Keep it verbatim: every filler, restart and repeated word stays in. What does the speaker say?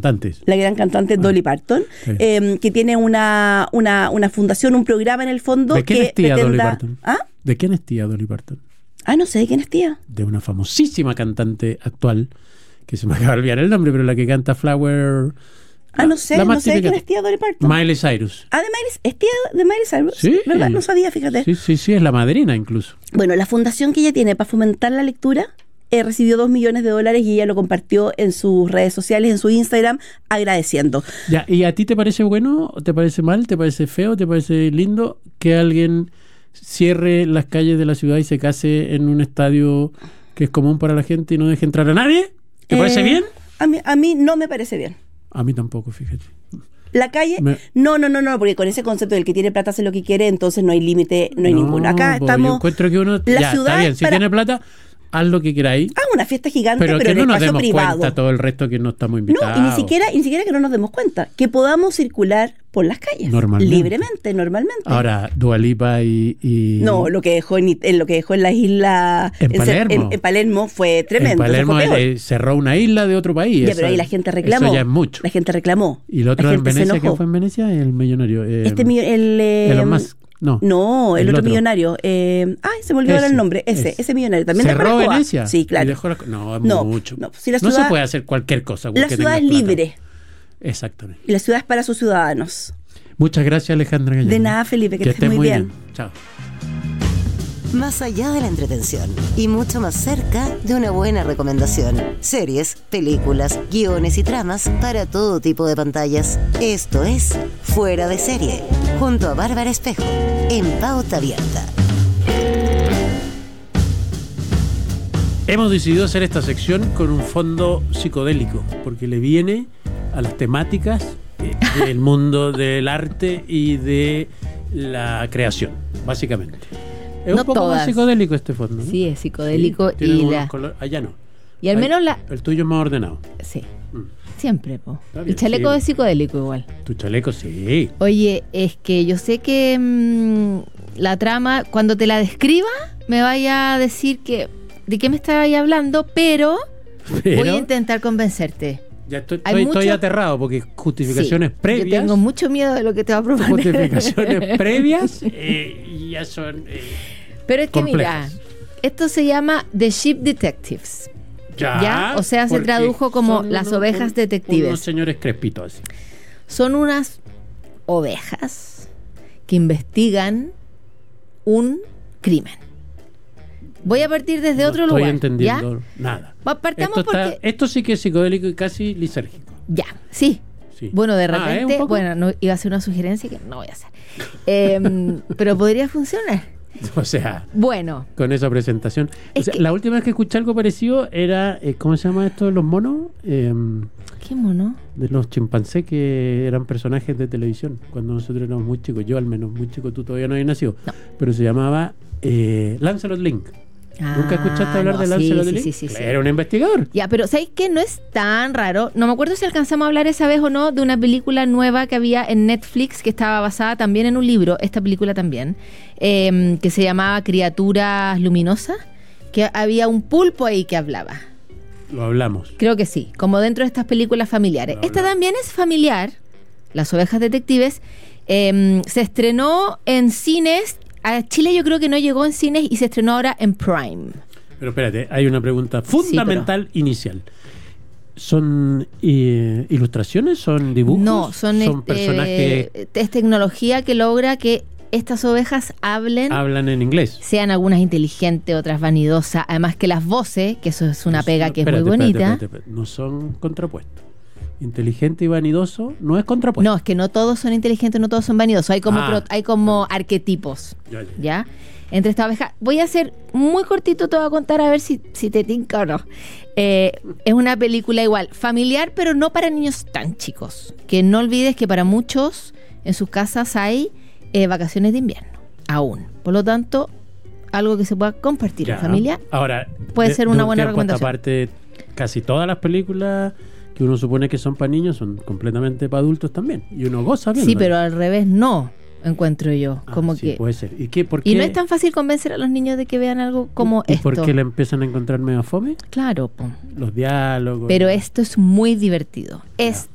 cantante. La gran cantante Ah. Dolly Parton, Sí. eh, que tiene una, una, una fundación, un programa en el fondo. ¿De quién que es tía pretenda... Dolly Parton? ¿Ah? ¿De quién es tía Dolly Parton? Ah, no sé de quién es tía. De una famosísima cantante actual, que se me acaba de olvidar el nombre, pero la que canta Flower... Ah, no sé, la más no sé de típica. quién es tía Dolly Parton. Miley Cyrus. Ah, de Miley, ¿es tía de Miley Cyrus? Sí. ¿Verdad? No sabía, fíjate. Sí, sí, sí, es la madrina incluso. Bueno, la fundación que ella tiene para fomentar la lectura eh, recibió dos millones de dólares y ella lo compartió en sus redes sociales, en su Instagram, agradeciendo. Ya, ¿y a ti te parece bueno? ¿Te parece mal? ¿Te parece feo? ¿Te parece lindo que alguien cierre las calles de la ciudad y se case en un estadio que es común para la gente y no deje entrar a nadie? ¿Te Eh, parece bien? A mí, a mí no me parece bien. A mí tampoco, fíjate. La calle, Me- no, no, no, no, porque con ese concepto del que tiene plata hace lo que quiere, entonces no hay límite, no hay ninguno. Acá pues, yo estamos, encuentro que uno, la ya, ciudad está bien, si para- tiene plata, haz lo que queráis, ah, una fiesta gigante, pero, pero, que en no nos espacio demos privado. cuenta todo el resto que no estamos invitados. No, y ni siquiera, y ni siquiera que no nos demos cuenta, que podamos circular por las calles. Normalmente. Libremente, normalmente. Ahora, Dua Lipa y... y- No, lo que dejó en, en lo que dejó en las islas En Cer- Palermo. en- en Palermo fue tremendo. en eso Palermo fue peor. eh, cerró una isla de otro país. Ya, eso- pero ahí la gente reclamó. Eso ya es mucho. La gente reclamó. Y el otro La en gente se Venecia, enojó. ¿quién fue en Venecia? El millonario. eh, Este mi- el eh, Elon Musk. No, no, el, el otro, otro. millonario. Eh, ay, se me olvidó ahora Ese, el nombre. Ese, ese. ese millonario. También dejó ¿Cerró la Coa. Venecia? Sí, claro. Y dejó la- no, es No, mucho. no, si la No ciudad- se puede hacer cualquier cosa. La porque ciudad es tengas plata. libre Exactamente. y la ciudad es para sus ciudadanos. Muchas gracias, Alejandra Gallego. De nada, Felipe, que, que estés muy bien. Chao. Más allá de la entretención y mucho más cerca de una buena recomendación. Series, películas, guiones y tramas para todo tipo de pantallas. Esto es Fuera de Serie, junto a Bárbara Espejo, en Pauta Abierta. Hemos decidido hacer esta sección con un fondo psicodélico, porque le viene a las temáticas eh, del mundo del arte y de la creación, básicamente. Es No un poco todas. más psicodélico este fondo, ¿no? Sí, es psicodélico Sí, tiene y unos la... color- allá no. Y al Ahí, menos la... El tuyo es más ordenado. Sí, Mm. siempre, po. Está El bien, chaleco sí. es psicodélico igual. Tu chaleco, sí. Oye, es que yo sé que mm, la trama, cuando te la describa, me vaya a decir que de qué me estabas hablando, pero, Pero voy a intentar convencerte. ya estoy, hay estoy, estoy mucho- aterrado porque justificaciones Sí, previas. Yo tengo mucho miedo de lo que te va a proponer. Justificaciones previas eh, ya son. eh, Pero es que complejas. mira, esto se llama The Sheep Detectives. Ya, ¿Ya? O sea, se porque tradujo como son las unos- ovejas un- detectives. Unos señores crespitos así. Son unas ovejas que investigan un crimen. Voy a partir desde No otro estoy lugar. entendiendo nada. Va, partamos esto, está- porque... esto sí que es psicodélico y casi lisérgico. Ya, sí. Sí. Bueno, de Ah, ¿eh? repente, ¿Un poco? bueno, no, iba a hacer una sugerencia que no voy a hacer. Em, pero podría funcionar. O sea, Bueno, con esa presentación. O Es sea, que- la última vez que escuché algo parecido era, eh, ¿cómo se llama esto de los monos? Eh, qué mono. de los chimpancés que eran personajes de televisión cuando nosotros éramos muy chicos. Yo al menos, muy chico, tú todavía no habías nacido. No. Pero se llamaba eh, Lancelot Link. ¿Nunca escuchaste hablar Ah, de no, Lancelot sí, Link? sí, sí, sí, sí. Era un investigador. Ya, pero ¿sabéis qué? No es tan raro. No me acuerdo si alcanzamos a hablar esa vez o no de una película nueva que había en Netflix que estaba basada también en un libro, esta película también, eh, que se llamaba Criaturas Luminosas, que había un pulpo ahí que hablaba. Lo hablamos. Creo que sí, como dentro de estas películas familiares. Lo Esta hablamos. también es familiar, Las Ovejas Detectives. eh, se estrenó en cines. A Chile yo creo que no llegó en cines y se estrenó ahora en Prime. Pero espérate, hay una pregunta fundamental inicial. ¿Son eh, ilustraciones? ¿Son dibujos? No, son, ¿Son este, personajes es tecnología que logra que estas ovejas hablen, que hablan en inglés? sean algunas inteligentes, otras vanidosas, además que las voces, que eso es una pega que Espérate, es muy espérate, bonita. espérate, espérate. No son contrapuestos. Inteligente y vanidoso no es contrapuesto. No, es que no todos son inteligentes, no todos son vanidosos, hay como, Ah, pro- hay como arquetipos, Ya, ya. ¿ya? Entre esta oveja. Voy a hacer muy cortito, te voy a contar a ver si, si te tinca o no. Eh, es una película igual, familiar, pero no para niños tan chicos. Que no olvides que para muchos en sus casas hay eh, vacaciones de invierno, aún. Por lo tanto, algo que se pueda compartir Ya. en familia. Ahora, puede de- ser de una un buena tiempo a esta recomendación. parte, casi todas las películas que uno supone que son para niños son completamente para adultos también. Y uno goza bien. Sí, pero al revés no, encuentro yo. Como sí, que... puede ser. ¿Y qué? ¿Por qué? Y no es tan fácil convencer a los niños de que vean algo como ¿Y esto. por qué le empiezan a encontrar medio fome? Claro, po. Los diálogos. Pero esto es muy divertido. Es